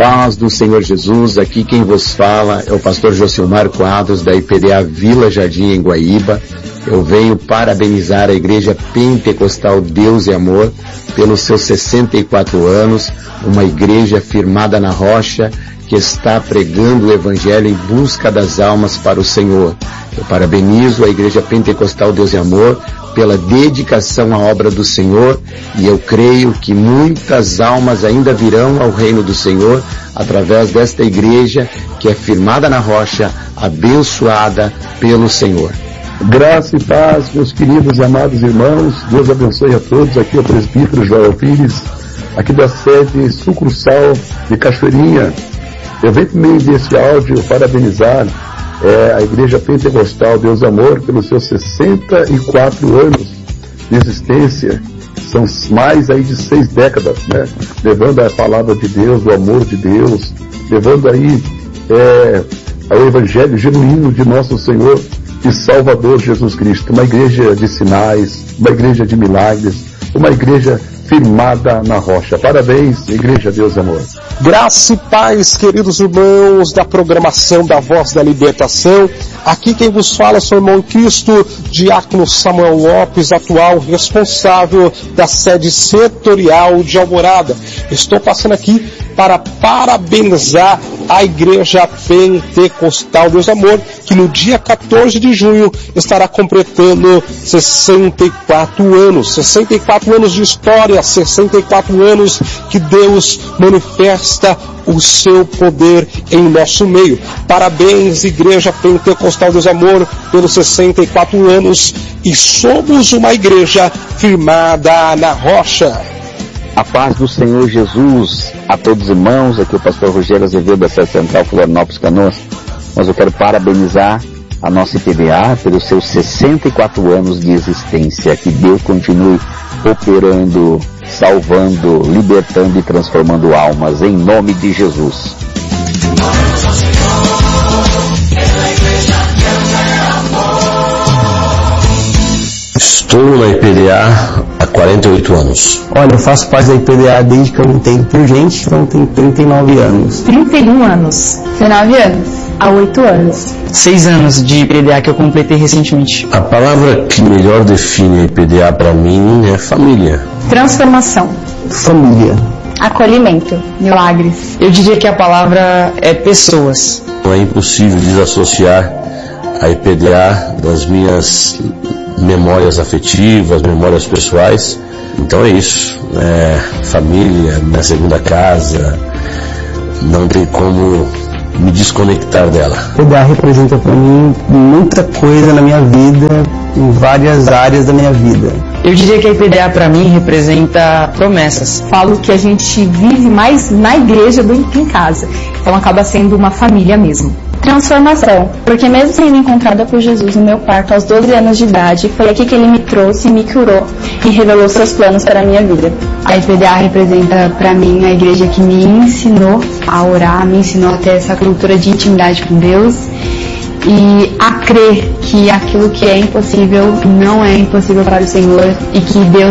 paz do Senhor Jesus, aqui quem vos fala é o pastor Josilmar Quadros, da IPDA Vila Jardim, em Guaíba. Eu venho parabenizar a Igreja Pentecostal Deus e Amor pelos seus 64 anos, uma igreja firmada na rocha, que está pregando o Evangelho em busca das almas para o Senhor. Eu parabenizo a Igreja Pentecostal Deus e Amor pela dedicação à obra do Senhor, e eu creio que muitas almas ainda virão ao reino do Senhor através desta igreja que é firmada na rocha, abençoada pelo Senhor. Graça e paz, meus queridos e amados irmãos, Deus abençoe a todos. Aqui é o presbítero Joel Pires, aqui da sede sucursal de Cachoeirinha. Eu venho por meio desse áudio parabenizar a Igreja Pentecostal Deus e Amor pelos seus 64 anos de existência. São mais aí de 6 décadas, né? Levando a palavra de Deus, o amor de Deus, levando aí o Evangelho genuíno de nosso Senhor e Salvador Jesus Cristo. Uma igreja de sinais, uma igreja de milagres, uma igreja firmada na rocha. Parabéns, Igreja Deus e Amor. Graça e paz, queridos irmãos da programação da Voz da Libertação. Aqui quem vos fala é o seu irmão em Cristo, Diácono Samuel Lopes, atual responsável da sede setorial de Alvorada. Estou passando aqui para parabenizar a Igreja Pentecostal Deus e Amor, que no dia 14 de junho estará completando 64 anos. 64 anos de história, 64 anos que Deus manifesta o seu poder em nosso meio. Parabéns, Igreja Pentecostal Deus e Amor, pelos 64 anos, e somos uma igreja firmada na rocha. A paz do Senhor Jesus a todos os irmãos. Aqui é o pastor Rogério Azevedo, da Sede Central Florianópolis, Canoas. Mas eu quero parabenizar a nossa IPDA pelos seus 64 anos de existência. Que Deus continue operando, salvando, libertando e transformando almas, em nome de Jesus. Estou na IPDA há 48 anos. Olha, eu faço parte da IPDA desde que eu me entendo por gente, então tenho 39 anos. 31 anos. 19 anos. Há 8 anos. 6 anos de IPDA que eu completei recentemente. A palavra que melhor define a IPDA para mim é família. Transformação. Família. Acolhimento. Milagres. Eu diria que a palavra é pessoas. Não é impossível desassociar a IPDA das minhas memórias afetivas, memórias pessoais. Então é isso, família, minha segunda casa, não tem como me desconectar dela. A IPDA representa para mim muita coisa na minha vida, em várias áreas da minha vida. Eu diria que a IPDA para mim representa promessas. Falo que a gente vive mais na igreja do que em casa, então acaba sendo uma família mesmo. Transformação, porque mesmo sendo encontrada por Jesus no meu parto aos 12 anos de idade, foi aqui que ele me trouxe, me curou e revelou seus planos para a minha vida. A IPDA representa para mim a igreja que me ensinou a orar, me ensinou a ter essa cultura de intimidade com Deus e a crer que aquilo que é impossível não é impossível para o Senhor e que Deus